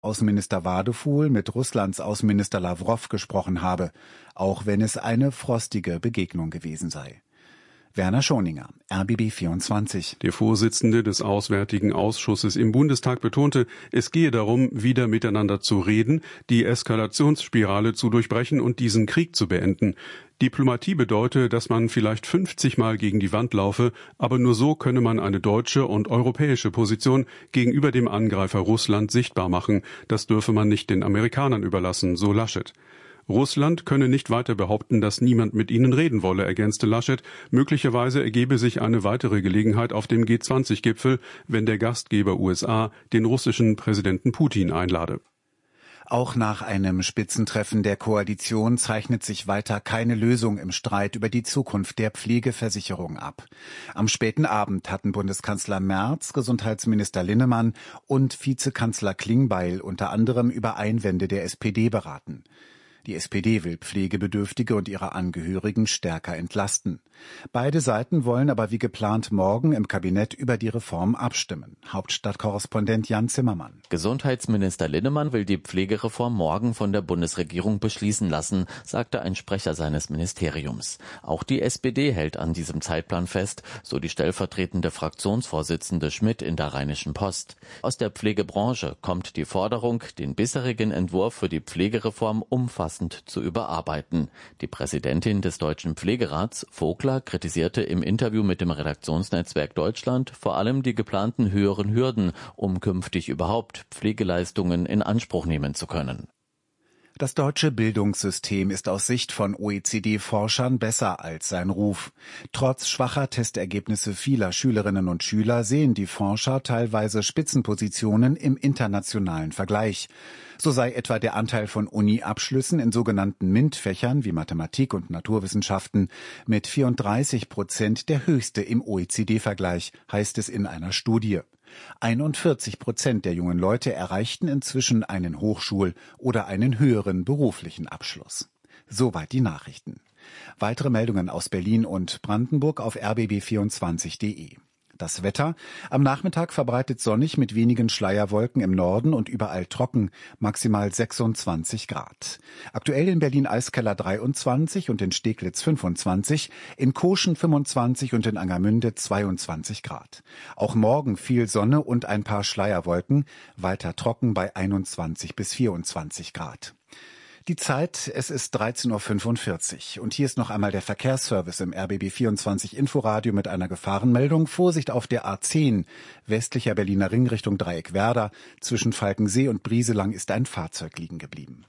Außenminister Wadefuhl mit Russlands Außenminister Lawrow gesprochen habe, auch wenn es eine frostige Begegnung gewesen sei. Werner Schoninger, RBB 24. Der Vorsitzende des Auswärtigen Ausschusses im Bundestag betonte, es gehe darum, wieder miteinander zu reden, die Eskalationsspirale zu durchbrechen und diesen Krieg zu beenden. Diplomatie bedeute, dass man vielleicht 50 Mal gegen die Wand laufe, aber nur so könne man eine deutsche und europäische Position gegenüber dem Angreifer Russland sichtbar machen. Das dürfe man nicht den Amerikanern überlassen, so Laschet. Russland könne nicht weiter behaupten, dass niemand mit ihnen reden wolle, ergänzte Laschet. Möglicherweise ergebe sich eine weitere Gelegenheit auf dem G20-Gipfel, wenn der Gastgeber USA den russischen Präsidenten Putin einlade. Auch nach einem Spitzentreffen der Koalition zeichnet sich weiter keine Lösung im Streit über die Zukunft der Pflegeversicherung ab. Am späten Abend hatten Bundeskanzler Merz, Gesundheitsminister Linnemann und Vizekanzler Klingbeil unter anderem über Einwände der SPD beraten. Die SPD will Pflegebedürftige und ihre Angehörigen stärker entlasten. Beide Seiten wollen aber wie geplant morgen im Kabinett über die Reform abstimmen. Hauptstadtkorrespondent Jan Zimmermann. Gesundheitsminister Linnemann will die Pflegereform morgen von der Bundesregierung beschließen lassen, sagte ein Sprecher seines Ministeriums. Auch die SPD hält an diesem Zeitplan fest, so die stellvertretende Fraktionsvorsitzende Schmidt in der Rheinischen Post. Aus der Pflegebranche kommt die Forderung, den bisherigen Entwurf für die Pflegereform umfassend zu überarbeiten. Die Präsidentin des Deutschen Pflegerats, Vogler, kritisierte im Interview mit dem Redaktionsnetzwerk Deutschland vor allem die geplanten höheren Hürden, um künftig überhaupt Pflegeleistungen in Anspruch nehmen zu können. Das deutsche Bildungssystem ist aus Sicht von OECD-Forschern besser als sein Ruf. Trotz schwacher Testergebnisse vieler Schülerinnen und Schüler sehen die Forscher teilweise Spitzenpositionen im internationalen Vergleich. So sei etwa der Anteil von Uni-Abschlüssen in sogenannten MINT-Fächern wie Mathematik und Naturwissenschaften mit 34% der höchste im OECD-Vergleich, heißt es in einer Studie. 41% der jungen Leute erreichten inzwischen einen Hochschul- oder einen höheren beruflichen Abschluss. Soweit die Nachrichten. Weitere Meldungen aus Berlin und Brandenburg auf rbb24.de. Das Wetter: Am Nachmittag verbreitet sonnig mit wenigen Schleierwolken im Norden und überall trocken, maximal 26 Grad. Aktuell in Berlin-Eiskeller 23 und in Steglitz 25, in Koschen 25 und in Angermünde 22 Grad. Auch morgen viel Sonne und ein paar Schleierwolken, weiter trocken bei 21 bis 24 Grad. Die Zeit, es ist 13.45 Uhr und hier ist noch einmal der Verkehrsservice im RBB24 Inforadio mit einer Gefahrenmeldung. Vorsicht auf der A10, westlicher Berliner Ring Richtung Dreieck-Werder. Zwischen Falkensee und Brieselang ist ein Fahrzeug liegen geblieben.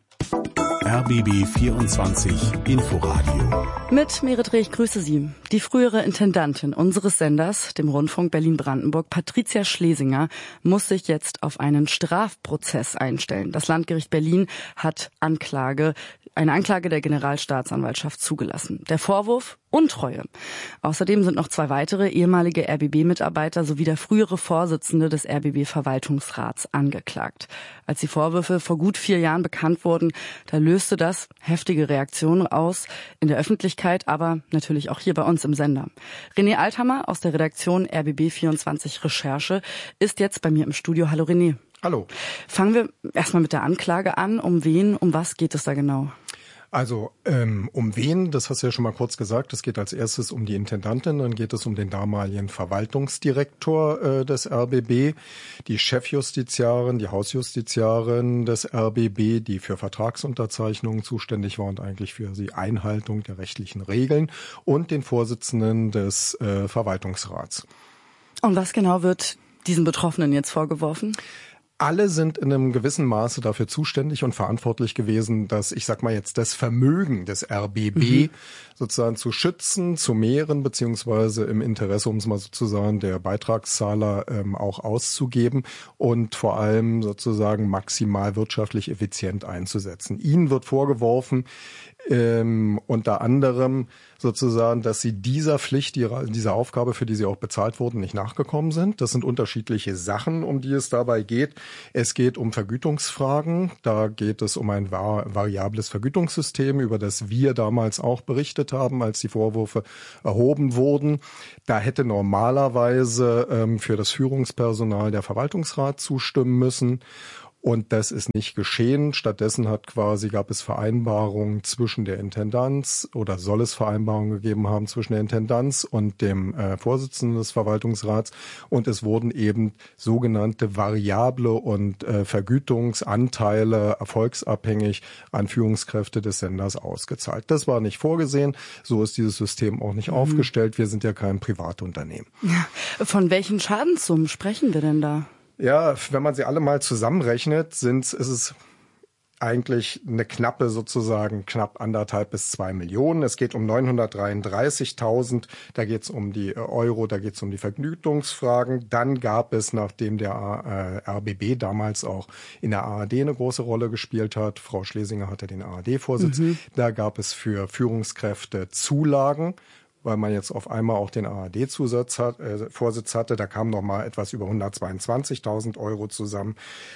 RBB24 Inforadio. Mit Merit Reh, ich grüße Sie. Die frühere Intendantin unseres Senders, dem Rundfunk Berlin-Brandenburg, Patricia Schlesinger, muss sich jetzt auf einen Strafprozess einstellen. Das Landgericht Berlin hat eine Anklage der Generalstaatsanwaltschaft zugelassen. Der Vorwurf: Untreue. Außerdem sind noch 2 weitere ehemalige RBB-Mitarbeiter sowie der frühere Vorsitzende des RBB-Verwaltungsrats angeklagt. Als die Vorwürfe vor gut 4 Jahren bekannt wurden, da löste das heftige Reaktionen aus, in der Öffentlichkeit, aber natürlich auch hier bei uns im Sender. René Althammer aus der Redaktion RBB24 Recherche ist jetzt bei mir im Studio. Hallo René. Hallo. Fangen wir erstmal mit der Anklage an. Um was geht es da genau? Also um wen, das hast du ja schon mal kurz gesagt, es geht als erstes um die Intendantin, dann geht es um den damaligen Verwaltungsdirektor des RBB, die Chefjustiziarin, die Hausjustiziarin des RBB, die für Vertragsunterzeichnungen zuständig war und eigentlich für die Einhaltung der rechtlichen Regeln, und den Vorsitzenden des Verwaltungsrats. Und was genau wird diesen Betroffenen jetzt vorgeworfen? Alle sind in einem gewissen Maße dafür zuständig und verantwortlich gewesen, dass, ich sag mal jetzt, das Vermögen des RBB sozusagen zu schützen, zu mehren, beziehungsweise im Interesse, um es mal so zu sagen, der Beitragszahler auch auszugeben und vor allem sozusagen maximal wirtschaftlich effizient einzusetzen. Ihnen wird vorgeworfen, unter anderem sozusagen, dass sie dieser Pflicht, dieser Aufgabe, für die sie auch bezahlt wurden, nicht nachgekommen sind. Das sind unterschiedliche Sachen, um die es dabei geht. Es geht um Vergütungsfragen. Da geht es um ein variables Vergütungssystem, über das wir damals auch berichtet haben, als die Vorwürfe erhoben wurden. Da hätte normalerweise für das Führungspersonal der Verwaltungsrat zustimmen müssen. Und das ist nicht geschehen. Stattdessen gab es Vereinbarungen zwischen der Intendanz oder soll es Vereinbarungen gegeben haben zwischen der Intendanz und dem Vorsitzenden des Verwaltungsrats. Und es wurden eben sogenannte variable und Vergütungsanteile erfolgsabhängig an Führungskräfte des Senders ausgezahlt. Das war nicht vorgesehen. So ist dieses System auch nicht aufgestellt. Wir sind ja kein Privatunternehmen. Ja. Von welchen Schadenssummen sprechen wir denn da? Ja, wenn man sie alle mal zusammenrechnet, ist es eigentlich eine knapp 1,5 bis 2 Millionen. Es geht um 933.000, da geht es um die Euro, da geht es um die Vergütungsfragen. Dann gab es, nachdem der RBB damals auch in der ARD eine große Rolle gespielt hat, Frau Schlesinger hatte den ARD-Vorsitz, da gab es für Führungskräfte Zulagen, weil man jetzt auf einmal auch den ARD-Vorsitz hatte. Da kam noch mal etwas über 122.000 Euro zusammen.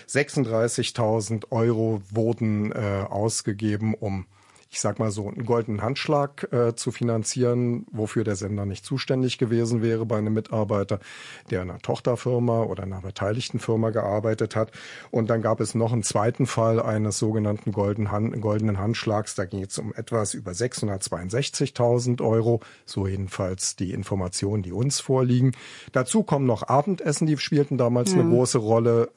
36.000 Euro wurden ausgegeben, um, ich sag mal so, einen goldenen Handschlag zu finanzieren, wofür der Sender nicht zuständig gewesen wäre bei einem Mitarbeiter, der in einer Tochterfirma oder einer beteiligten Firma gearbeitet hat. Und dann gab es noch einen zweiten Fall eines sogenannten goldenen Handschlags. Da ging es um etwas über 662.000 Euro. So jedenfalls die Informationen, die uns vorliegen. Dazu kommen noch Abendessen, die spielten damals eine große Rolle.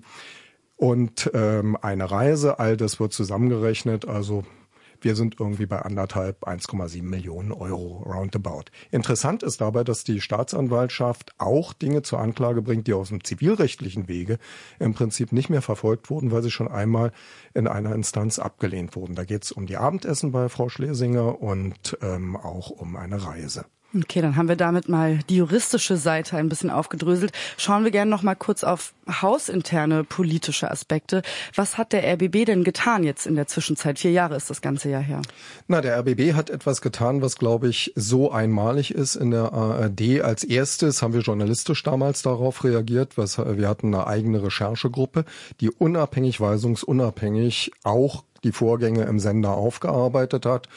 Und eine Reise, all das wird zusammengerechnet, also wir sind irgendwie bei 1,7 Millionen Euro roundabout. Interessant ist dabei, dass die Staatsanwaltschaft auch Dinge zur Anklage bringt, die aus dem zivilrechtlichen Wege im Prinzip nicht mehr verfolgt wurden, weil sie schon einmal in einer Instanz abgelehnt wurden. Da geht es um die Abendessen bei Frau Schlesinger und auch um eine Reise. Okay, dann haben wir damit mal die juristische Seite ein bisschen aufgedröselt. Schauen wir gerne noch mal kurz auf hausinterne politische Aspekte. Was hat der RBB denn getan jetzt in der Zwischenzeit? 4 Jahre ist das ganze Jahr her. Na, der RBB hat etwas getan, was, glaube ich, so einmalig ist in der ARD. Als erstes haben wir journalistisch damals darauf reagiert. Wir hatten eine eigene Recherchegruppe, die weisungsunabhängig auch die Vorgänge im Sender aufgearbeitet hat.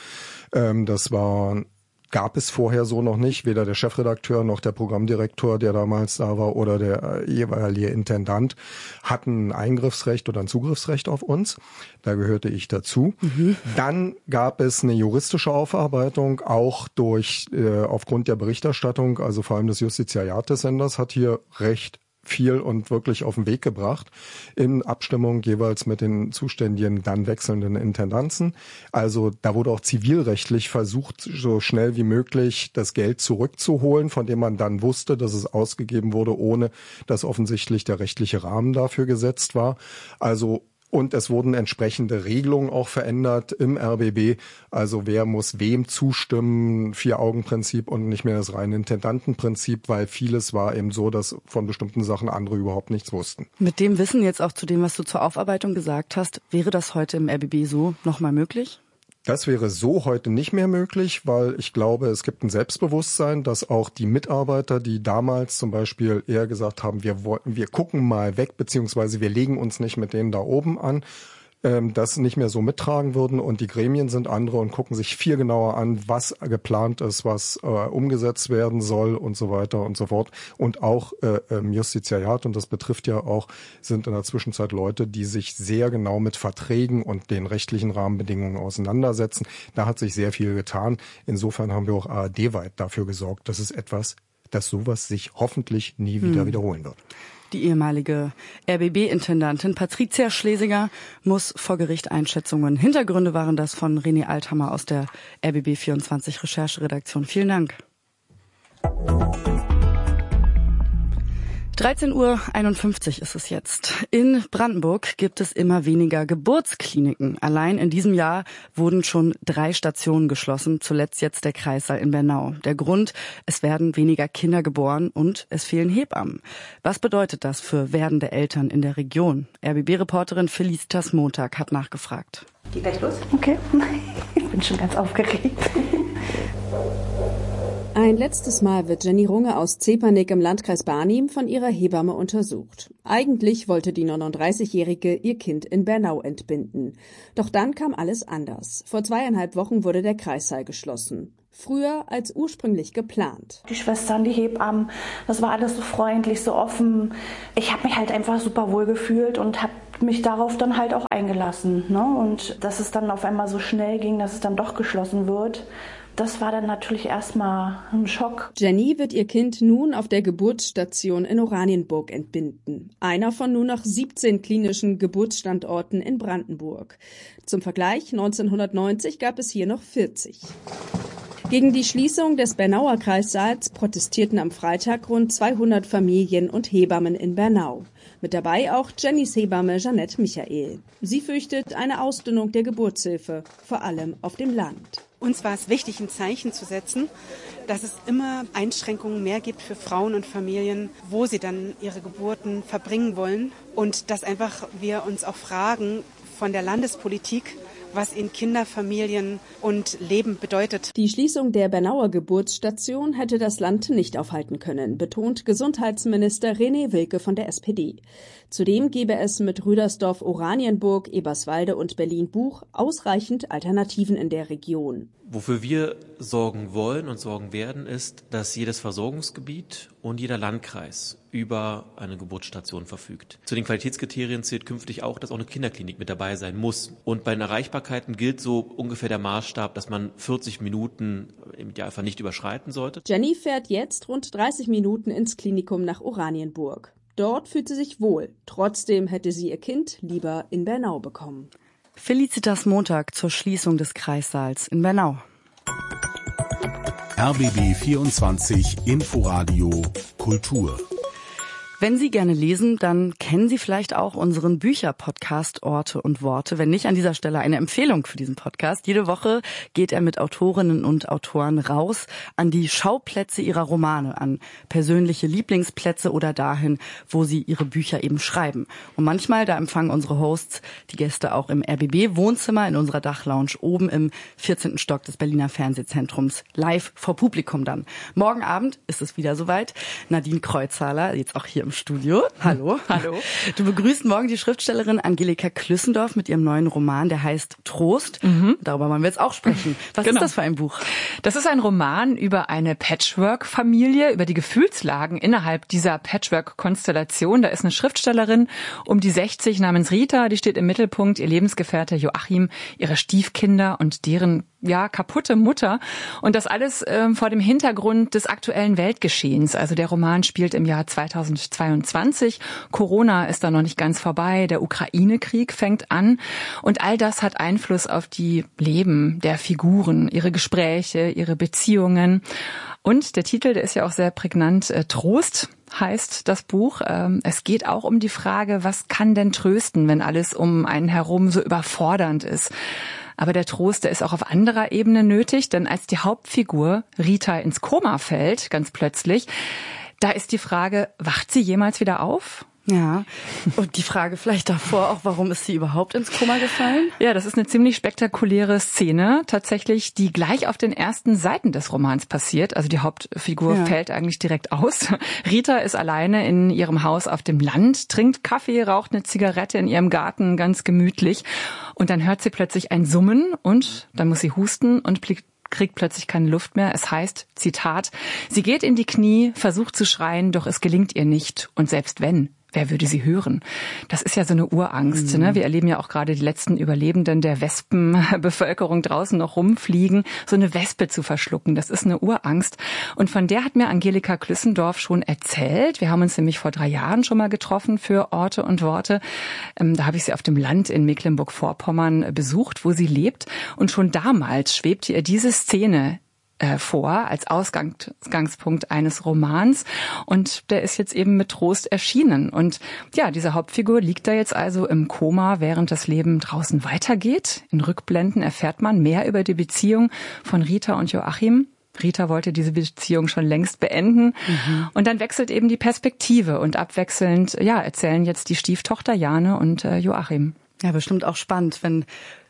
Gab es vorher so noch nicht. Weder der Chefredakteur noch der Programmdirektor, der damals da war, oder der jeweilige Intendant hatten ein Eingriffsrecht oder ein Zugriffsrecht auf uns. Da gehörte ich dazu. Dann gab es eine juristische Aufarbeitung, auch aufgrund der Berichterstattung, also vor allem des Justiziariats des Senders, hat hier recht viel und wirklich auf den Weg gebracht, in Abstimmung jeweils mit den zuständigen, dann wechselnden Intendanzen. Also da wurde auch zivilrechtlich versucht, so schnell wie möglich das Geld zurückzuholen, von dem man dann wusste, dass es ausgegeben wurde, ohne dass offensichtlich der rechtliche Rahmen dafür gesetzt war. Und es wurden entsprechende Regelungen auch verändert im RBB. Also wer muss wem zustimmen, 4-Augen-Prinzip und nicht mehr das reine Intendantenprinzip, weil vieles war eben so, dass von bestimmten Sachen andere überhaupt nichts wussten. Mit dem Wissen jetzt auch zu dem, was du zur Aufarbeitung gesagt hast, wäre das heute im RBB so nochmal möglich? Das wäre so heute nicht mehr möglich, weil ich glaube, es gibt ein Selbstbewusstsein, dass auch die Mitarbeiter, die damals zum Beispiel eher gesagt haben, wir gucken mal weg, beziehungsweise wir legen uns nicht mit denen da oben an, das nicht mehr so mittragen würden. Und die Gremien sind andere und gucken sich viel genauer an, was geplant ist, was umgesetzt werden soll und so weiter und so fort. Und auch im Justiziariat, und das betrifft ja auch, sind in der Zwischenzeit Leute, die sich sehr genau mit Verträgen und den rechtlichen Rahmenbedingungen auseinandersetzen. Da hat sich sehr viel getan. Insofern haben wir auch ARD-weit dafür gesorgt, dass sowas sich hoffentlich nie wieder wiederholen wird. Die ehemalige RBB-Intendantin Patricia Schlesinger muss vor Gericht Einschätzungen. Hintergründe waren das von René Althammer aus der RBB24 Rechercheredaktion. Vielen Dank. 13:51 Uhr ist es jetzt. In Brandenburg gibt es immer weniger Geburtskliniken. Allein in diesem Jahr wurden schon 3 Stationen geschlossen, zuletzt jetzt der Kreissaal in Bernau. Der Grund, es werden weniger Kinder geboren und es fehlen Hebammen. Was bedeutet das für werdende Eltern in der Region? RBB-Reporterin Felicitas Montag hat nachgefragt. Geht gleich los? Okay, ich bin schon ganz aufgeregt. Ein letztes Mal wird Jenny Runge aus Zepernick im Landkreis Barnim von ihrer Hebamme untersucht. Eigentlich wollte die 39-Jährige ihr Kind in Bernau entbinden. Doch dann kam alles anders. Vor 2,5 Wochen wurde der Kreissaal geschlossen. Früher als ursprünglich geplant. Die Schwestern, die Hebammen, das war alles so freundlich, so offen. Ich habe mich halt einfach super wohl gefühlt und habe mich darauf dann halt auch eingelassen. Ne? Und dass es dann auf einmal so schnell ging, dass es dann doch geschlossen wird, das war dann natürlich erstmal ein Schock. Jenny wird ihr Kind nun auf der Geburtsstation in Oranienburg entbinden. Einer von nur noch 17 klinischen Geburtsstandorten in Brandenburg. Zum Vergleich, 1990 gab es hier noch 40. Gegen die Schließung des Bernauer Kreissaals protestierten am Freitag rund 200 Familien und Hebammen in Bernau. Mit dabei auch Jennys Hebamme Jeanette Michael. Sie fürchtet eine Ausdünnung der Geburtshilfe, vor allem auf dem Land. Uns war es wichtig, ein Zeichen zu setzen, dass es immer Einschränkungen mehr gibt für Frauen und Familien, wo sie dann ihre Geburten verbringen wollen. Und dass einfach wir uns auch fragen von der Landespolitik, was in Kinder, Familien und Leben bedeutet. Die Schließung der Bernauer Geburtsstation hätte das Land nicht aufhalten können, betont Gesundheitsminister René Wilke von der SPD. Zudem gebe es mit Rüdersdorf, Oranienburg, Eberswalde und Berlin-Buch ausreichend Alternativen in der Region. Wofür wir sorgen wollen und sorgen werden, ist, dass jedes Versorgungsgebiet und jeder Landkreis über eine Geburtsstation verfügt. Zu den Qualitätskriterien zählt künftig auch, dass auch eine Kinderklinik mit dabei sein muss. Und bei den Erreichbarkeiten gilt so ungefähr der Maßstab, dass man 40 Minuten im Idealfall nicht überschreiten sollte. Jenny fährt jetzt rund 30 Minuten ins Klinikum nach Oranienburg. Dort fühlt sie sich wohl. Trotzdem hätte sie ihr Kind lieber in Bernau bekommen. Felicitas Montag zur Schließung des Kreissaals in Bernau. RBB 24 Inforadio Kultur. Wenn Sie gerne lesen, dann kennen Sie vielleicht auch unseren Bücher-Podcast Orte und Worte. Wenn nicht, an dieser Stelle eine Empfehlung für diesen Podcast. Jede Woche geht er mit Autorinnen und Autoren raus an die Schauplätze ihrer Romane, an persönliche Lieblingsplätze oder dahin, wo sie ihre Bücher eben schreiben. Und manchmal, da empfangen unsere Hosts die Gäste auch im RBB-Wohnzimmer in unserer Dachlounge oben im 14. Stock des Berliner Fernsehzentrums, live vor Publikum dann. Morgen Abend ist es wieder soweit. Nadine Kreuzhaler, jetzt auch hier im Studio. Hallo. Hallo. Du begrüßt morgen die Schriftstellerin Angelika Klüssendorf mit ihrem neuen Roman, der heißt Trost. Darüber wollen wir jetzt auch sprechen. Was ist das für ein Buch? Das ist ein Roman über eine Patchwork-Familie, über die Gefühlslagen innerhalb dieser Patchwork-Konstellation. Da ist eine Schriftstellerin um die 60 namens Rita, die steht im Mittelpunkt, ihr Lebensgefährte Joachim, ihre Stiefkinder und deren kaputte Mutter. Und das alles vor dem Hintergrund des aktuellen Weltgeschehens. Also der Roman spielt im Jahr 2022. Corona ist da noch nicht ganz vorbei. Der Ukraine-Krieg fängt an. Und all das hat Einfluss auf die Leben der Figuren, ihre Gespräche, ihre Beziehungen. Und der Titel, der ist ja auch sehr prägnant. Trost heißt das Buch. Es geht auch um die Frage, was kann denn trösten, wenn alles um einen herum so überfordernd ist? Aber der Trost, der ist auch auf anderer Ebene nötig, denn als die Hauptfigur Rita ins Koma fällt, ganz plötzlich, da ist die Frage, wacht sie jemals wieder auf? Ja, und die Frage vielleicht davor auch, warum ist sie überhaupt ins Koma gefallen? Ja, das ist eine ziemlich spektakuläre Szene, tatsächlich, die gleich auf den ersten Seiten des Romans passiert. Also die Hauptfigur fällt eigentlich direkt aus. Rita ist alleine in ihrem Haus auf dem Land, trinkt Kaffee, raucht eine Zigarette in ihrem Garten, ganz gemütlich. Und dann hört sie plötzlich ein Summen und dann muss sie husten und kriegt plötzlich keine Luft mehr. Es heißt, Zitat, sie geht in die Knie, versucht zu schreien, doch es gelingt ihr nicht. Und selbst wenn, wer würde sie hören? Das ist ja so eine Urangst. Ne? Wir erleben ja auch gerade die letzten Überlebenden der Wespenbevölkerung draußen noch rumfliegen. So eine Wespe zu verschlucken, das ist eine Urangst. Und von der hat mir Angelika Klüssendorf schon erzählt. Wir haben uns nämlich vor 3 Jahren schon mal getroffen für Orte und Worte. Da habe ich sie auf dem Land in Mecklenburg-Vorpommern besucht, wo sie lebt. Und schon damals schwebte ihr diese Szene vor als Ausgangspunkt eines Romans und der ist jetzt eben mit Trost erschienen. Und ja, diese Hauptfigur liegt da jetzt also im Koma, während das Leben draußen weitergeht. In Rückblenden erfährt man mehr über die Beziehung von Rita und Joachim. Rita wollte diese Beziehung schon längst beenden. Und dann wechselt eben die Perspektive und abwechselnd erzählen jetzt die Stieftochter Jane und Joachim. Ja, bestimmt auch spannend, wenn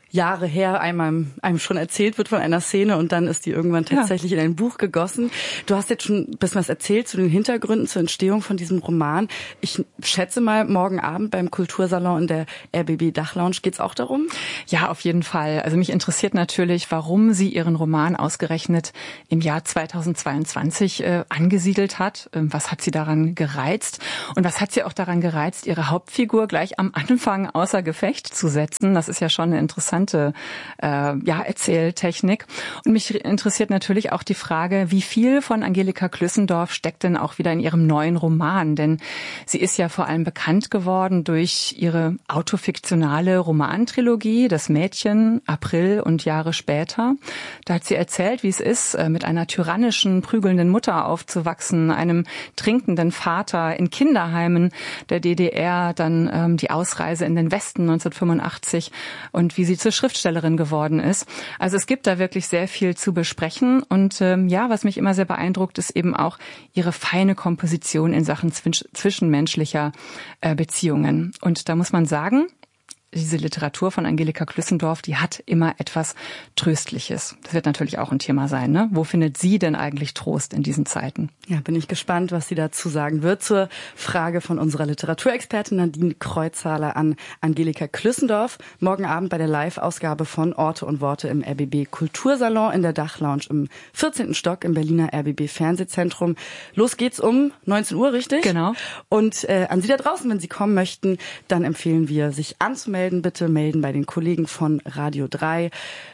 Jahre her einem schon erzählt wird von einer Szene und dann ist die irgendwann tatsächlich in ein Buch gegossen. Du hast jetzt schon ein bisschen was erzählt zu den Hintergründen zur Entstehung von diesem Roman. Ich schätze mal, morgen Abend beim Kultursalon in der RBB Dachlounge geht's auch darum? Ja, auf jeden Fall. Also mich interessiert natürlich, warum sie ihren Roman ausgerechnet im Jahr 2022 angesiedelt hat. Was hat sie daran gereizt? Und was hat sie auch daran gereizt, ihre Hauptfigur gleich am Anfang außer Gefecht zu setzen? Das ist ja schon eine interessante Erzähltechnik. Und mich interessiert natürlich auch die Frage, wie viel von Angelika Klüssendorf steckt denn auch wieder in ihrem neuen Roman? Denn sie ist ja vor allem bekannt geworden durch ihre autofiktionale Romantrilogie, Das Mädchen, April und Jahre später. Da hat sie erzählt, wie es ist, mit einer tyrannischen, prügelnden Mutter aufzuwachsen, einem trinkenden Vater, in Kinderheimen der DDR, dann die Ausreise in den Westen 1985 und wie sie zur Schriftstellerin geworden ist. Also es gibt da wirklich sehr viel zu besprechen und was mich immer sehr beeindruckt, ist eben auch ihre feine Komposition in Sachen zwischenmenschlicher Beziehungen. Und da muss man sagen, diese Literatur von Angelika Klüssendorf, die hat immer etwas Tröstliches. Das wird natürlich auch ein Thema sein, ne? Wo findet sie denn eigentlich Trost in diesen Zeiten? Ja, bin ich gespannt, was sie dazu sagen wird zur Frage von unserer Literaturexpertin Nadine Kreuzhaler an Angelika Klüssendorf. Morgen Abend bei der Live-Ausgabe von Orte und Worte im RBB Kultursalon in der Dachlounge im 14. Stock im Berliner RBB Fernsehzentrum. Los geht's um 19 Uhr, richtig? Genau. Und an Sie da draußen, wenn Sie kommen möchten, dann empfehlen wir, sich anzumelden. Bitte melden bei den Kollegen von Radio 3.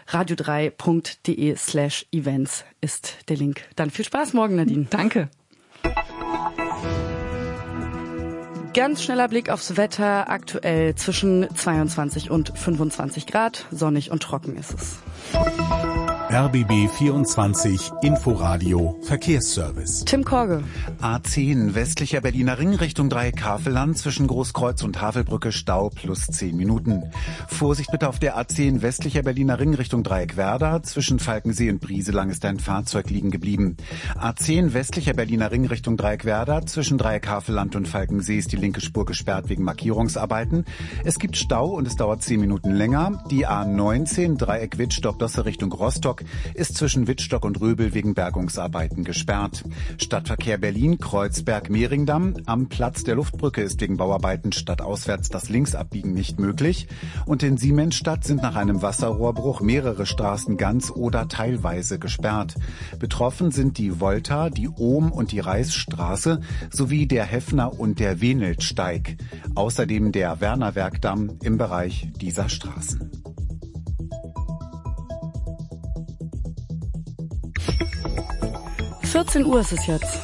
radio3.de/events ist der Link. Dann viel Spaß morgen, Nadine. Danke. Ganz schneller Blick aufs Wetter. Aktuell zwischen 22 und 25 Grad. Sonnig und trocken ist es. RBB 24 Inforadio Verkehrsservice. Tim Korge. A10 westlicher Berliner Ring Richtung Dreieck Havelland zwischen Großkreuz und Havelbrücke Stau plus 10 Minuten. Vorsicht bitte auf der A10 westlicher Berliner Ring Richtung Dreieck Werder. Zwischen Falkensee und Brieselang ist ein Fahrzeug liegen geblieben. A10 westlicher Berliner Ring Richtung Dreieck Werder. Zwischen Dreieck Havelland und Falkensee ist die linke Spur gesperrt wegen Markierungsarbeiten. Es gibt Stau und es dauert 10 Minuten länger. Die A19 Dreieck Wittstock-Dosse Richtung Rostock ist zwischen Wittstock und Röbel wegen Bergungsarbeiten gesperrt. Stadtverkehr Berlin, Kreuzberg-Mehringdamm. Am Platz der Luftbrücke ist wegen Bauarbeiten stadtauswärts das Linksabbiegen nicht möglich. Und in Siemensstadt sind nach einem Wasserrohrbruch mehrere Straßen ganz oder teilweise gesperrt. Betroffen sind die Volta, die Ohm- und die Reichsstraße sowie der Heffner und der Weneltsteig. Außerdem der Wernerwerkdamm im Bereich dieser Straßen. – 14 Uhr ist es jetzt.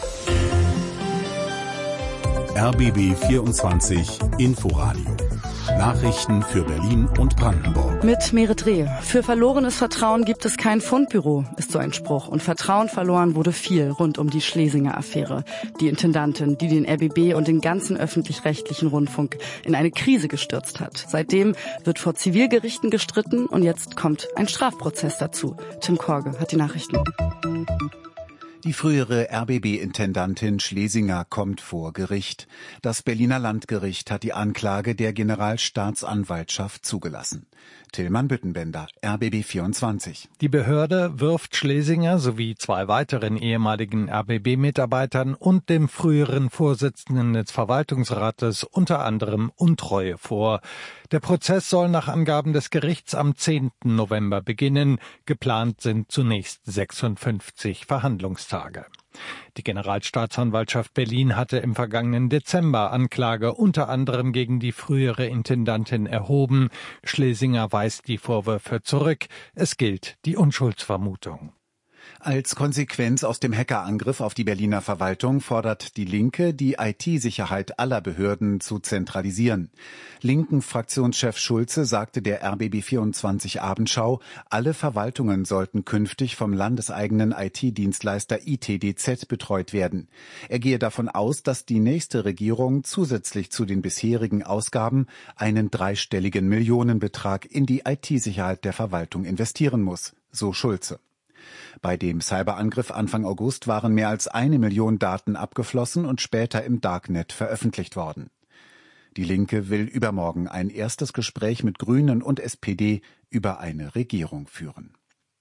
RBB 24 Inforadio. Nachrichten für Berlin und Brandenburg. Mit Merit Reh. Für verlorenes Vertrauen gibt es kein Fundbüro, ist so ein Spruch. Und Vertrauen verloren wurde viel rund um die Schlesinger Affäre. Die Intendantin, die den RBB und den ganzen öffentlich-rechtlichen Rundfunk in eine Krise gestürzt hat. Seitdem wird vor Zivilgerichten gestritten und jetzt kommt ein Strafprozess dazu. Tim Korge hat die Nachrichten. Die frühere RBB-Intendantin Schlesinger kommt vor Gericht. Das Berliner Landgericht hat die Anklage der Generalstaatsanwaltschaft zugelassen. Tillmann Büttenbender, RBB 24. Die Behörde wirft Schlesinger sowie 2 weiteren ehemaligen RBB-Mitarbeitern und dem früheren Vorsitzenden des Verwaltungsrates unter anderem Untreue vor. Der Prozess soll nach Angaben des Gerichts am 10. November beginnen. Geplant sind zunächst 56 Verhandlungstage. Die Generalstaatsanwaltschaft Berlin hatte im vergangenen Dezember Anklage unter anderem gegen die frühere Intendantin erhoben. Schlesinger weist die Vorwürfe zurück. Es gilt die Unschuldsvermutung. Als Konsequenz aus dem Hackerangriff auf die Berliner Verwaltung fordert die Linke, die IT-Sicherheit aller Behörden zu zentralisieren. Linken-Fraktionschef Schulze sagte der RBB24 Abendschau, alle Verwaltungen sollten künftig vom landeseigenen IT-Dienstleister ITDZ betreut werden. Er gehe davon aus, dass die nächste Regierung zusätzlich zu den bisherigen Ausgaben einen 3-stelligen Millionenbetrag in die IT-Sicherheit der Verwaltung investieren muss, so Schulze. Bei dem Cyberangriff Anfang August waren mehr als 1 Million Daten abgeflossen und später im Darknet veröffentlicht worden. Die Linke will übermorgen ein erstes Gespräch mit Grünen und SPD über eine Regierung führen.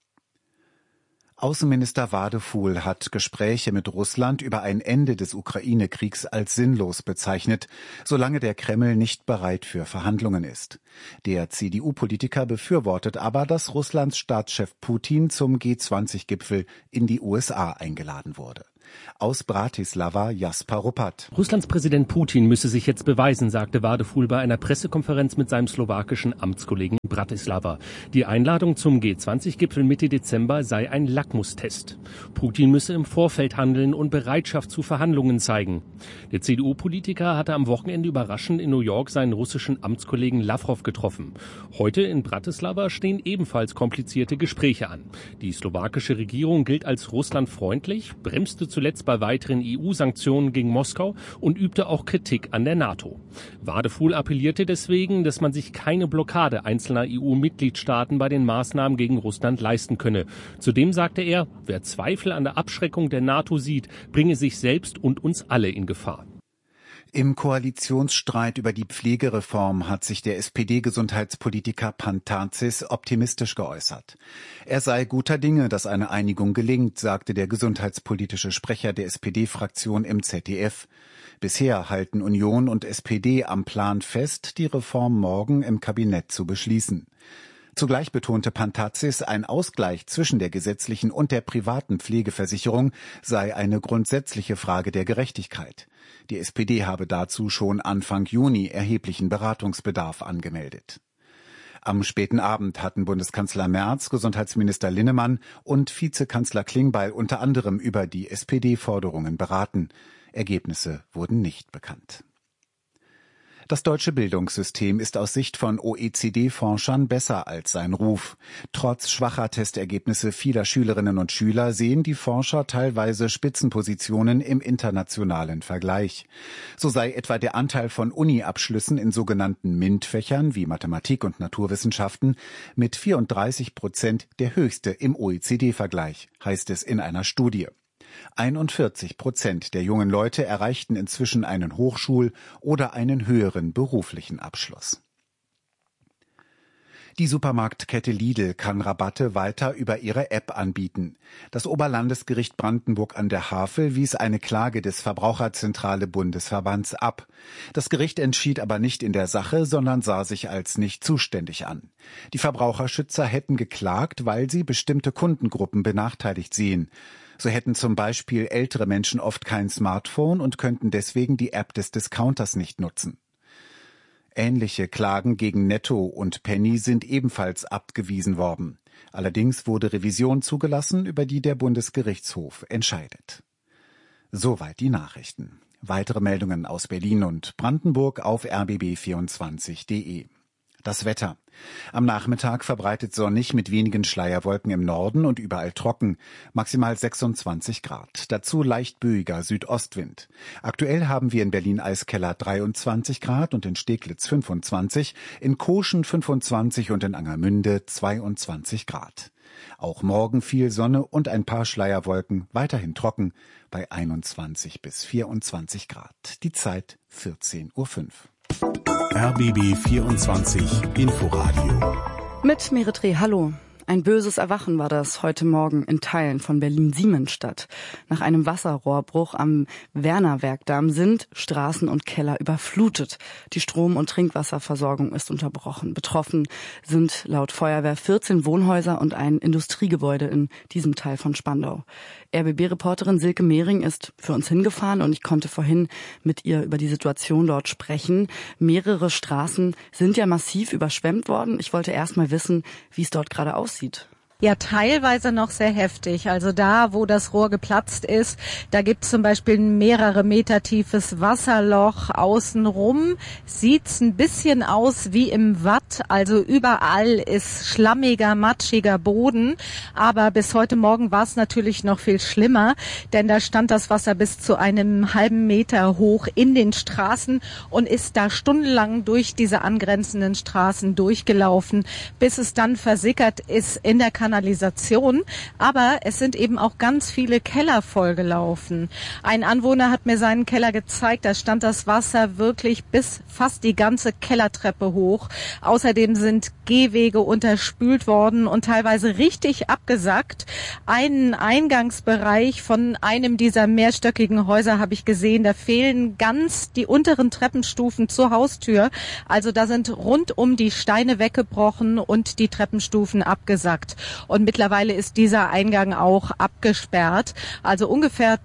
Außenminister Wadefuhl hat Gespräche mit Russland über ein Ende des Ukraine-Kriegs als sinnlos bezeichnet, solange der Kreml nicht bereit für Verhandlungen ist. Der CDU-Politiker befürwortet aber, dass Russlands Staatschef Putin zum G20-Gipfel in die USA eingeladen wurde. Aus Bratislava Jasper Ruppert. Russlands Präsident Putin müsse sich jetzt beweisen, sagte Wadefuhl bei einer Pressekonferenz mit seinem slowakischen Amtskollegen in Bratislava. Die Einladung zum G20-Gipfel Mitte Dezember sei ein Lackmustest. Putin müsse im Vorfeld handeln und Bereitschaft zu Verhandlungen zeigen. Der CDU-Politiker hatte am Wochenende überraschend in New York seinen russischen Amtskollegen Lavrov getroffen. Heute in Bratislava stehen ebenfalls komplizierte Gespräche an. Die slowakische Regierung gilt als russlandfreundlich, bremste zuletzt bei weiteren EU-Sanktionen gegen Moskau und übte auch Kritik an der NATO. Wadefuhl appellierte deswegen, dass man sich keine Blockade einzelner EU-Mitgliedstaaten bei den Maßnahmen gegen Russland leisten könne. Zudem sagte er, wer Zweifel an der Abschreckung der NATO sieht, bringe sich selbst und uns alle in Gefahr. Im Koalitionsstreit über die Pflegereform hat sich der SPD-Gesundheitspolitiker Pantatzis optimistisch geäußert. Er sei guter Dinge, dass eine Einigung gelingt, sagte der gesundheitspolitische Sprecher der SPD-Fraktion im ZDF. Bisher halten Union und SPD am Plan fest, die Reform morgen im Kabinett zu beschließen. Zugleich betonte Pantatzis, ein Ausgleich zwischen der gesetzlichen und der privaten Pflegeversicherung sei eine grundsätzliche Frage der Gerechtigkeit. Die SPD habe dazu schon Anfang Juni erheblichen Beratungsbedarf angemeldet. Am späten Abend hatten Bundeskanzler Merz, Gesundheitsminister Linnemann und Vizekanzler Klingbeil unter anderem über die SPD-Forderungen beraten. Ergebnisse wurden nicht bekannt. Das deutsche Bildungssystem ist aus Sicht von OECD-Forschern besser als sein Ruf. Trotz schwacher Testergebnisse vieler Schülerinnen und Schüler sehen die Forscher teilweise Spitzenpositionen im internationalen Vergleich. So sei etwa der Anteil von Uni-Abschlüssen in sogenannten MINT-Fächern wie Mathematik und Naturwissenschaften mit 34% der höchste im OECD-Vergleich, heißt es in einer Studie. 41% der jungen Leute erreichten inzwischen einen Hochschul- oder einen höheren beruflichen Abschluss. Die Supermarktkette Lidl kann Rabatte weiter über ihre App anbieten. Das Oberlandesgericht Brandenburg an der Havel wies eine Klage des Verbraucherzentrale Bundesverbands ab. Das Gericht entschied aber nicht in der Sache, sondern sah sich als nicht zuständig an. Die Verbraucherschützer hätten geklagt, weil sie bestimmte Kundengruppen benachteiligt sehen. So hätten zum Beispiel ältere Menschen oft kein Smartphone und könnten deswegen die App des Discounters nicht nutzen. Ähnliche Klagen gegen Netto und Penny sind ebenfalls abgewiesen worden. Allerdings wurde Revision zugelassen, über die der Bundesgerichtshof entscheidet. Soweit die Nachrichten. Weitere Meldungen aus Berlin und Brandenburg auf rbb24.de. Das Wetter. Am Nachmittag verbreitet sonnig mit wenigen Schleierwolken im Norden und überall trocken. Maximal 26 Grad. Dazu leicht böiger Südostwind. Aktuell haben wir in Berlin-Eiskeller 23 Grad und in Steglitz 25, in Koschen 25 und in Angermünde 22 Grad. Auch morgen viel Sonne und ein paar Schleierwolken, weiterhin trocken bei 21 bis 24 Grad. Die Zeit 14:05 Uhr. RBB 24 Inforadio. Mit Meretre, hallo. Ein böses Erwachen war das heute Morgen in Teilen von Berlin-Siemensstadt. Nach einem Wasserrohrbruch am Wernerwerkdamm sind Straßen und Keller überflutet. Die Strom- und Trinkwasserversorgung ist unterbrochen. Betroffen sind laut Feuerwehr 14 Wohnhäuser und ein Industriegebäude in diesem Teil von Spandau. RBB-Reporterin Silke Mehring ist für uns hingefahren und ich konnte vorhin mit ihr über die Situation dort sprechen. Mehrere Straßen sind ja massiv überschwemmt worden. Ich wollte erst mal wissen, wie es dort gerade aussieht. Ja, teilweise noch sehr heftig. Also da, wo das Rohr geplatzt ist, da gibt es zum Beispiel ein mehrere Meter tiefes Wasserloch außenrum. Sieht's ein bisschen aus wie im Watt. Also überall ist schlammiger, matschiger Boden. Aber bis heute Morgen war es natürlich noch viel schlimmer, denn da stand das Wasser bis zu einem halben Meter hoch in den Straßen und ist da stundenlang durch diese angrenzenden Straßen durchgelaufen, bis es dann versickert ist in der Kanalisation Kanalisation, aber es sind eben auch ganz viele Keller vollgelaufen. Ein Anwohner hat mir seinen Keller gezeigt, da stand das Wasser wirklich bis fast die ganze Kellertreppe hoch. Außerdem sind Gehwege unterspült worden und teilweise richtig abgesackt. Einen Eingangsbereich von einem dieser mehrstöckigen Häuser habe ich gesehen, da fehlen ganz die unteren Treppenstufen zur Haustür. Also da sind rundum die Steine weggebrochen und die Treppenstufen abgesackt. Und mittlerweile ist dieser Eingang auch abgesperrt. Also ungefähr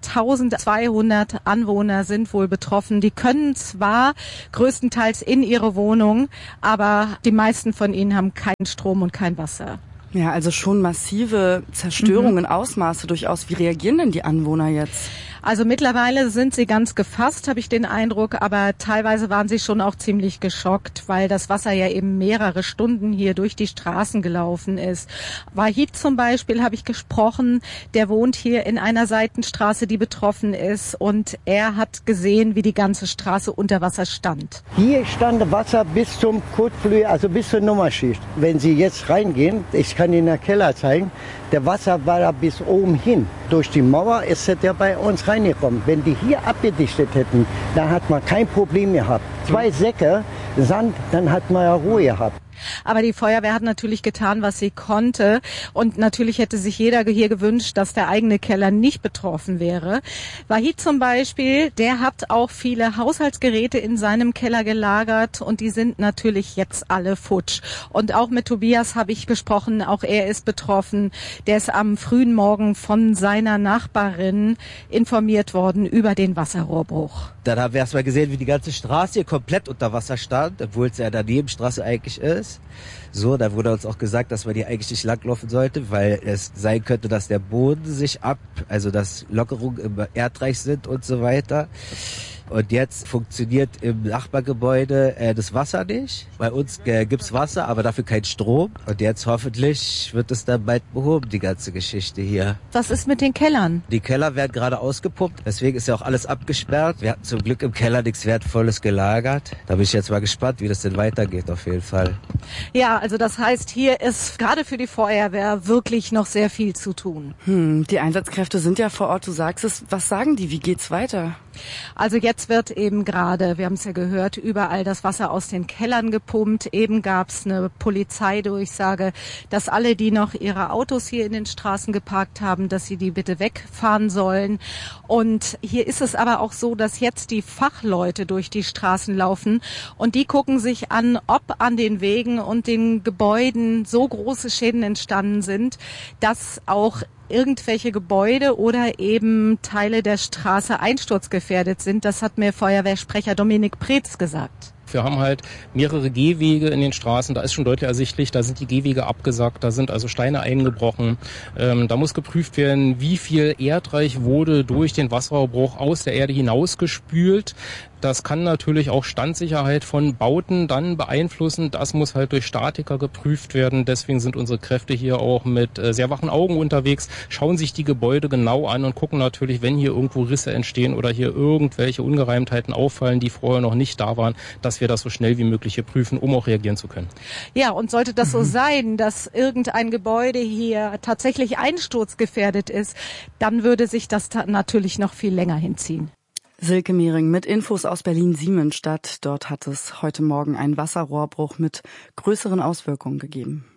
1200 Anwohner sind wohl betroffen. Die können zwar größtenteils in ihre Wohnung, aber die meisten von ihnen haben keinen Strom und kein Wasser. Ja, also schon massive Zerstörungen, Ausmaße durchaus. Wie reagieren denn die Anwohner jetzt? Also mittlerweile sind sie ganz gefasst, habe ich den Eindruck, aber teilweise waren sie schon auch ziemlich geschockt, weil das Wasser ja eben mehrere Stunden hier durch die Straßen gelaufen ist. Wahid zum Beispiel habe ich gesprochen, der wohnt hier in einer Seitenstraße, die betroffen ist, und er hat gesehen, wie die ganze Straße unter Wasser stand. Hier stand Wasser bis zum Kotflügel, also bis zur Nummerschicht. Wenn Sie jetzt reingehen, ich kann Ihnen den Keller zeigen, der Wasser war da bis oben hin. Durch die Mauer ist er bei uns reingekommen. Wenn die hier abgedichtet hätten, dann hat man kein Problem gehabt. 2 Säcke Sand, dann hat man ja Ruhe gehabt. Aber die Feuerwehr hat natürlich getan, was sie konnte. Und natürlich hätte sich jeder hier gewünscht, dass der eigene Keller nicht betroffen wäre. Wahid zum Beispiel, der hat auch viele Haushaltsgeräte in seinem Keller gelagert und die sind natürlich jetzt alle futsch. Und auch mit Tobias habe ich gesprochen, auch er ist betroffen. Der ist am frühen Morgen von seiner Nachbarin informiert worden über den Wasserrohrbruch. Dann haben wir erst mal gesehen, wie die ganze Straße hier komplett unter Wasser stand, obwohl es ja eine Nebenstraße eigentlich ist. So, da wurde uns auch gesagt, dass man hier eigentlich nicht langlaufen sollte, weil es sein könnte, dass der Boden sich also dass Lockerungen im Erdreich sind und so weiter. Und jetzt funktioniert im Nachbargebäude das Wasser nicht. Bei uns gibt's Wasser, aber dafür kein Strom. Und jetzt hoffentlich wird es dann bald behoben, die ganze Geschichte hier. Was ist mit den Kellern? Die Keller werden gerade ausgepumpt, deswegen ist ja auch alles abgesperrt. Wir hatten zum Glück im Keller nichts Wertvolles gelagert. Da bin ich jetzt mal gespannt, wie das denn weitergeht auf jeden Fall. Ja, also das heißt, hier ist gerade für die Feuerwehr wirklich noch sehr viel zu tun. Die Einsatzkräfte sind ja vor Ort, du sagst es. Was sagen die? Wie geht's weiter? Also jetzt wird eben gerade, wir haben es ja gehört, überall das Wasser aus den Kellern gepumpt. Eben gab es eine Polizeidurchsage, dass alle, die noch ihre Autos hier in den Straßen geparkt haben, dass sie die bitte wegfahren sollen. Und hier ist es aber auch so, dass jetzt die Fachleute durch die Straßen laufen und die gucken sich an, ob an den Wegen und den Gebäuden so große Schäden entstanden sind, dass auch irgendwelche Gebäude oder eben Teile der Straße einsturzgefährdet sind. Das hat mir Feuerwehrsprecher Dominik Preetz gesagt. Wir haben halt mehrere Gehwege in den Straßen, da ist schon deutlich ersichtlich, da sind die Gehwege abgesackt, da sind also Steine eingebrochen. Da muss geprüft werden, wie viel Erdreich wurde durch den Wasserrohrbruch aus der Erde hinausgespült. Das kann natürlich auch Standsicherheit von Bauten dann beeinflussen. Das muss halt durch Statiker geprüft werden. Deswegen sind unsere Kräfte hier auch mit sehr wachen Augen unterwegs, schauen sich die Gebäude genau an und gucken natürlich, wenn hier irgendwo Risse entstehen oder hier irgendwelche Ungereimtheiten auffallen, die vorher noch nicht da waren, dass wir das so schnell wie möglich hier prüfen, um auch reagieren zu können. Ja, und sollte das so sein, dass irgendein Gebäude hier tatsächlich einsturzgefährdet ist, dann würde sich das natürlich noch viel länger hinziehen. Silke Mehring mit Infos aus Berlin-Siemensstadt. Dort hat es heute Morgen einen Wasserrohrbruch mit größeren Auswirkungen gegeben.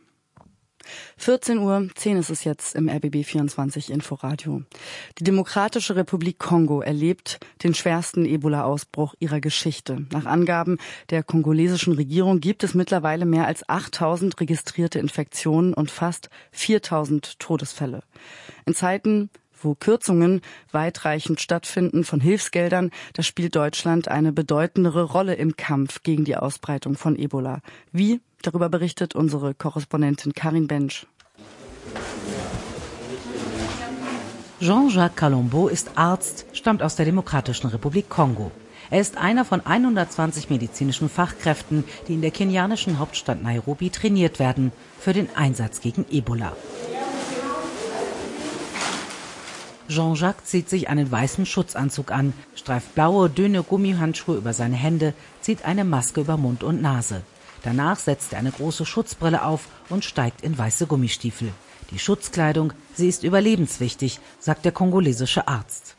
14:10 Uhr ist es jetzt im RBB 24 Inforadio. Die Demokratische Republik Kongo erlebt den schwersten Ebola-Ausbruch ihrer Geschichte. Nach Angaben der kongolesischen Regierung gibt es mittlerweile mehr als 8.000 registrierte Infektionen und fast 4.000 Todesfälle. In Zeiten, wo Kürzungen weitreichend stattfinden von Hilfsgeldern, da spielt Deutschland eine bedeutendere Rolle im Kampf gegen die Ausbreitung von Ebola. Wie? Darüber berichtet unsere Korrespondentin Karin Bensch. Jean-Jacques Kalombo ist Arzt, stammt aus der Demokratischen Republik Kongo. Er ist einer von 120 medizinischen Fachkräften, die in der kenianischen Hauptstadt Nairobi trainiert werden für den Einsatz gegen Ebola. Jean-Jacques zieht sich einen weißen Schutzanzug an, streift blaue, dünne Gummihandschuhe über seine Hände, zieht eine Maske über Mund und Nase. Danach setzt er eine große Schutzbrille auf und steigt in weiße Gummistiefel. Die Schutzkleidung, sie ist überlebenswichtig, sagt der kongolesische Arzt.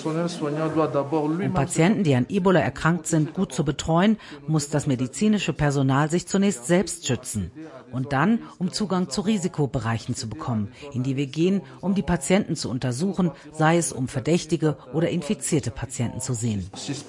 Um Patienten, die an Ebola erkrankt sind, gut zu betreuen, muss das medizinische Personal sich zunächst selbst schützen. Und dann, um Zugang zu Risikobereichen zu bekommen, in die wir gehen, um die Patienten zu untersuchen, sei es um verdächtige oder infizierte Patienten zu sehen.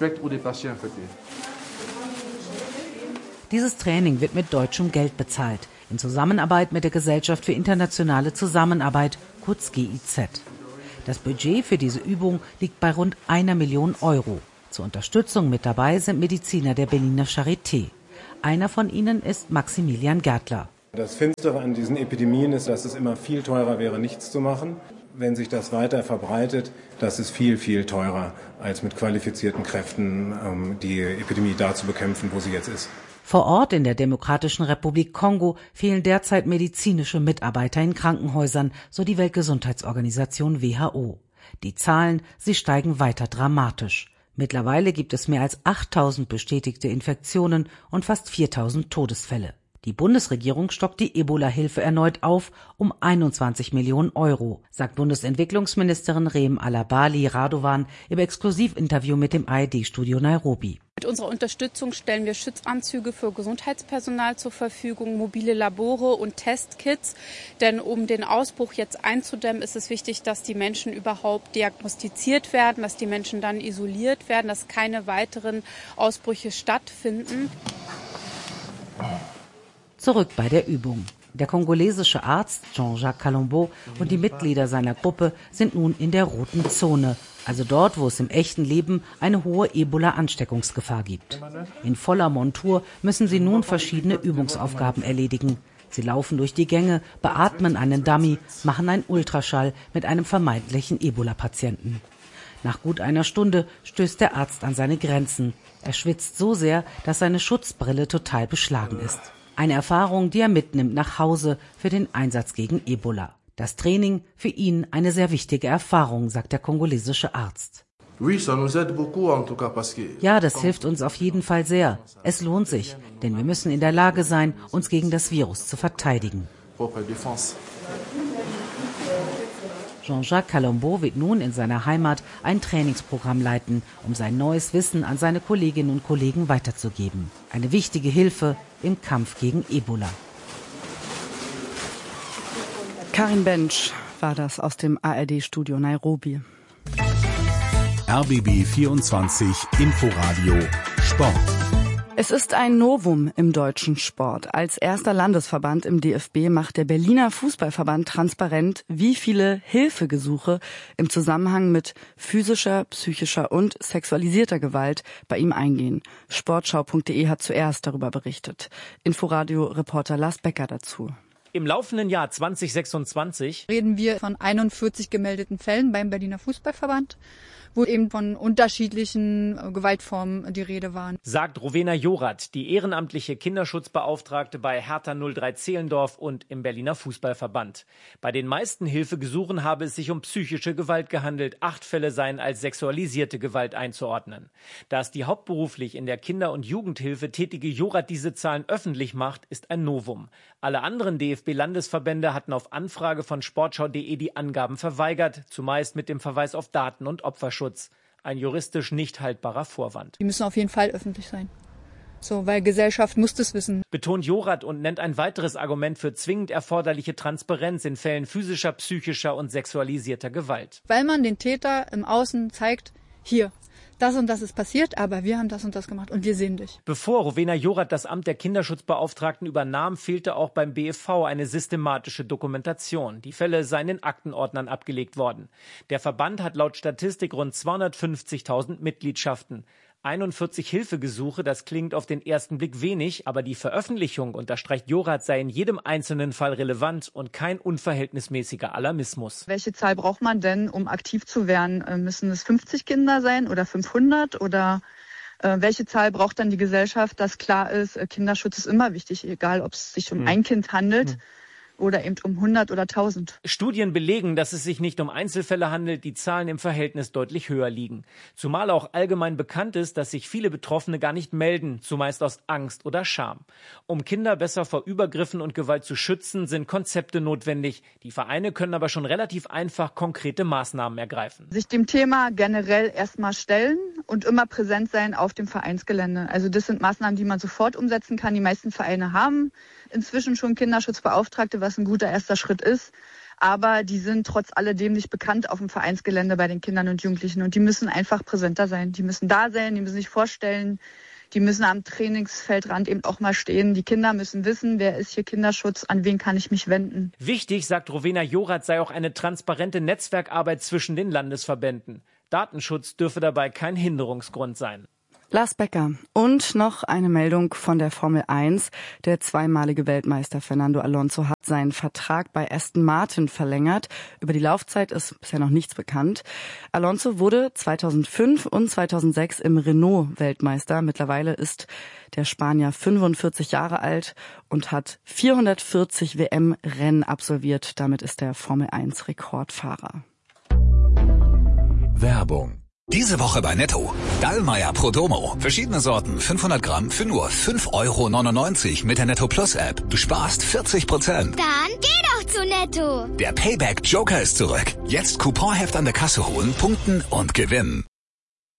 Dieses Training wird mit deutschem Geld bezahlt, in Zusammenarbeit mit der Gesellschaft für internationale Zusammenarbeit, kurz GIZ. Das Budget für diese Übung liegt bei rund 1 Million Euro. Zur Unterstützung mit dabei sind Mediziner der Berliner Charité. Einer von ihnen ist Maximilian Gärtler. Das Finstere an diesen Epidemien ist, dass es immer viel teurer wäre, nichts zu machen. Wenn sich das weiter verbreitet, das ist viel, viel teurer, als mit qualifizierten Kräften die Epidemie da zu bekämpfen, wo sie jetzt ist. Vor Ort in der Demokratischen Republik Kongo fehlen derzeit medizinische Mitarbeiter in Krankenhäusern, so die Weltgesundheitsorganisation WHO. Die Zahlen, sie steigen weiter dramatisch. Mittlerweile gibt es mehr als 8.000 bestätigte Infektionen und fast 4.000 Todesfälle. Die Bundesregierung stockt die Ebola-Hilfe erneut auf um 21 Millionen Euro, sagt Bundesentwicklungsministerin Reem Alabali Radovan im Exklusivinterview mit dem ARD-Studio Nairobi. Mit unserer Unterstützung stellen wir Schutzanzüge für Gesundheitspersonal zur Verfügung, mobile Labore und Testkits. Denn um den Ausbruch jetzt einzudämmen, ist es wichtig, dass die Menschen überhaupt diagnostiziert werden, dass die Menschen dann isoliert werden, dass keine weiteren Ausbrüche stattfinden. Zurück bei der Übung. Der kongolesische Arzt Jean-Jacques Kalombo und die Mitglieder seiner Gruppe sind nun in der roten Zone, also dort, wo es im echten Leben eine hohe Ebola-Ansteckungsgefahr gibt. In voller Montur müssen sie nun verschiedene Übungsaufgaben erledigen. Sie laufen durch die Gänge, beatmen einen Dummy, machen einen Ultraschall mit einem vermeintlichen Ebola-Patienten. Nach gut einer Stunde stößt der Arzt an seine Grenzen. Er schwitzt so sehr, dass seine Schutzbrille total beschlagen ist. Eine Erfahrung, die er mitnimmt nach Hause für den Einsatz gegen Ebola. Das Training für ihn eine sehr wichtige Erfahrung, sagt der kongolesische Arzt. Ja, das hilft uns auf jeden Fall sehr. Es lohnt sich, denn wir müssen in der Lage sein, uns gegen das Virus zu verteidigen. Jean-Jacques Kalombo wird nun in seiner Heimat ein Trainingsprogramm leiten, um sein neues Wissen an seine Kolleginnen und Kollegen weiterzugeben. Eine wichtige Hilfe im Kampf gegen Ebola. Karin Bench war das aus dem ARD-Studio Nairobi. RBB 24 Inforadio Sport. Es ist ein Novum im deutschen Sport. Als erster Landesverband im DFB macht der Berliner Fußballverband transparent, wie viele Hilfegesuche im Zusammenhang mit physischer, psychischer und sexualisierter Gewalt bei ihm eingehen. Sportschau.de hat zuerst darüber berichtet. Inforadio-Reporter Lars Becker dazu. Im laufenden Jahr 2026 reden wir von 41 gemeldeten Fällen beim Berliner Fußballverband, wo eben von unterschiedlichen Gewaltformen die Rede war. Sagt Rowena Jorath, die ehrenamtliche Kinderschutzbeauftragte bei Hertha 03 Zehlendorf und im Berliner Fußballverband. Bei den meisten Hilfegesuchen habe es sich um psychische Gewalt gehandelt. 8 Fälle seien als sexualisierte Gewalt einzuordnen. Da es die hauptberuflich in der Kinder- und Jugendhilfe tätige Jorath diese Zahlen öffentlich macht, ist ein Novum. Alle anderen DFB-Landesverbände hatten auf Anfrage von Sportschau.de die Angaben verweigert, zumeist mit dem Verweis auf Daten- und Opferschutz. Ein juristisch nicht haltbarer Vorwand. Die müssen auf jeden Fall öffentlich sein. So, weil Gesellschaft muss das wissen. Betont Jorath und nennt ein weiteres Argument für zwingend erforderliche Transparenz in Fällen physischer, psychischer und sexualisierter Gewalt. Weil man den Täter im Außen zeigt, hier, das und das ist passiert, aber wir haben das und das gemacht und wir sehen dich. Bevor Rowena Jorath das Amt der Kinderschutzbeauftragten übernahm, fehlte auch beim BFV eine systematische Dokumentation. Die Fälle seien in Aktenordnern abgelegt worden. Der Verband hat laut Statistik rund 250.000 Mitgliedschaften. 41 Hilfegesuche, das klingt auf den ersten Blick wenig, aber die Veröffentlichung, unterstreicht Jorath, sei in jedem einzelnen Fall relevant und kein unverhältnismäßiger Alarmismus. Welche Zahl braucht man denn, um aktiv zu werden? Müssen es 50 Kinder sein oder 500? Oder welche Zahl braucht dann die Gesellschaft, dass klar ist, Kinderschutz ist immer wichtig, egal ob es sich um ein Kind handelt. oder eben um 100 oder 1000. Studien belegen, dass es sich nicht um Einzelfälle handelt, die Zahlen im Verhältnis deutlich höher liegen. Zumal auch allgemein bekannt ist, dass sich viele Betroffene gar nicht melden, zumeist aus Angst oder Scham. Um Kinder besser vor Übergriffen und Gewalt zu schützen, sind Konzepte notwendig. Die Vereine können aber schon relativ einfach konkrete Maßnahmen ergreifen. Sich dem Thema generell erstmal stellen und immer präsent sein auf dem Vereinsgelände. Also das sind Maßnahmen, die man sofort umsetzen kann. Die meisten Vereine haben inzwischen schon Kinderschutzbeauftragte, was ein guter erster Schritt ist. Aber die sind trotz alledem nicht bekannt auf dem Vereinsgelände bei den Kindern und Jugendlichen. Und die müssen einfach präsenter sein. Die müssen da sein, die müssen sich vorstellen. Die müssen am Trainingsfeldrand eben auch mal stehen. Die Kinder müssen wissen, wer ist hier Kinderschutz, an wen kann ich mich wenden. Wichtig, sagt Rowena Jorath, sei auch eine transparente Netzwerkarbeit zwischen den Landesverbänden. Datenschutz dürfe dabei kein Hinderungsgrund sein. Lars Becker. Und noch eine Meldung von der Formel 1. Der zweimalige Weltmeister Fernando Alonso hat seinen Vertrag bei Aston Martin verlängert. Über die Laufzeit ist bisher noch nichts bekannt. Alonso wurde 2005 und 2006 im Renault Weltmeister. Mittlerweile ist der Spanier 45 Jahre alt und hat 440 WM-Rennen absolviert. Damit ist er Formel 1 Rekordfahrer. Werbung. Diese Woche bei Netto. Dallmayr Pro Domo. Verschiedene Sorten, 500 Gramm für nur 5,99 € mit der Netto Plus App. Du sparst 40%. Dann geh doch zu Netto. Der Payback Joker ist zurück. Jetzt Couponheft an der Kasse holen, punkten und gewinnen.